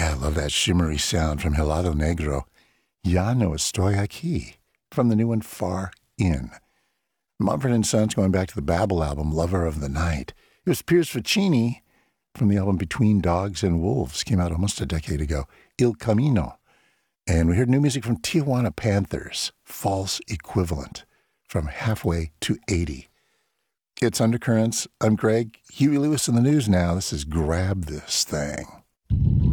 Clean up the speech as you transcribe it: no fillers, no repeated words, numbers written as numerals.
I love that shimmery sound from Helado Negro. Ya no estoy aquí, from the new one Far In. Mumford & Sons going back to the Babel album, Lover of the Night. It was Piers Ficini from the album Between Dogs and Wolves, came out almost a decade ago, Il Camino. And we heard new music from Tijuana Panthers, False Equivalent, from Halfway to 80. It's Undercurrents. I'm Greg. Huey Lewis in the news now. This is Grab This Thing.